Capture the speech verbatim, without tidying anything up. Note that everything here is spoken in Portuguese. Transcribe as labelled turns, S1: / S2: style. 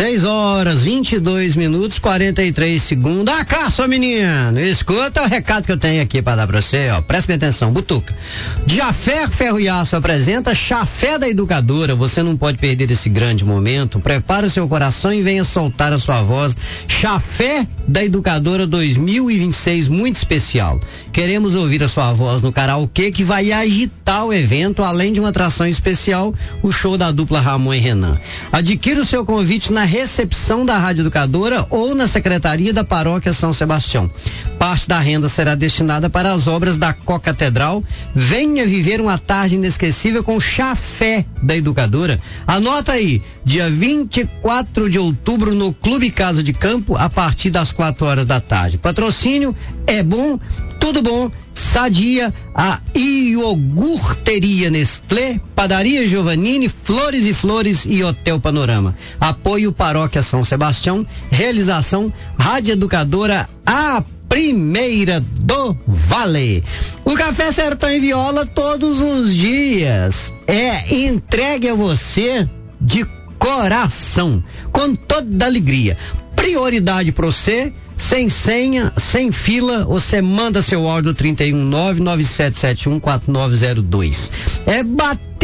S1: seis horas, vinte e dois minutos, quarenta e três segundos. Ah, cá, sua menina, escuta o recado que eu tenho aqui para dar pra você, ó. Presta bem atenção, Butuca. Jafé Ferro e Aço apresenta Chafé da Educadora. Você não pode perder esse grande momento. Prepara o seu coração e venha soltar a sua voz. Chafé da Educadora dois mil e vinte e seis, muito especial. Queremos ouvir a sua voz no karaokê que vai agitar o evento, além de uma atração especial, o show da dupla Ramon e Renan. Adquira o seu convite na recepção da Rádio Educadora ou na Secretaria da Paróquia São Sebastião. Parte da renda será destinada para as obras da Co-Catedral. Venha viver uma tarde inesquecível com Chafé da Educadora. Anota aí, dia vinte e quatro de outubro no Clube Casa de Campo, a partir das quatro horas da tarde. Patrocínio é bom, tudo bom, Sadia, a Iogurteria Nestlé, Padaria Giovannini, Flores e Flores e Hotel Panorama. Apoio Paróquia São Sebastião, realização Rádio Educadora, a primeira do Vale. O Café Sertão em Viola todos os dias é entregue a você de coração, com toda alegria. Prioridade para você, sem senha, sem fila, você manda seu áudio trinta e um nove nove sete sete um quatro nove zero dois. É bater